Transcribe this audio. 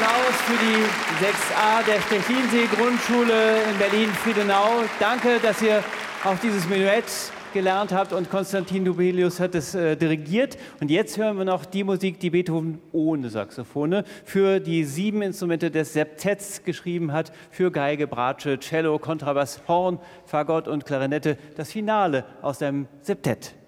Applaus für die 6a der Stechlin-See-Grundschule in Berlin-Friedenau. Danke, dass ihr auch dieses Menuett gelernt habt und Konstantin Dubelius hat es dirigiert. Und jetzt hören wir noch die Musik, die Beethoven ohne Saxophone für die 7 Instrumente des Septetts geschrieben hat, für Geige, Bratsche, Cello, Kontrabass, Horn, Fagott und Klarinette. Das Finale aus seinem Septett.